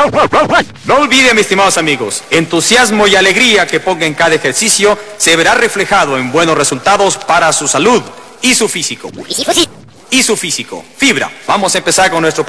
No olviden, mis estimados amigos, entusiasmo y alegría que ponga en cada ejercicio se verá reflejado en buenos resultados para su salud y su físico. Fibra. Vamos a empezar con nuestro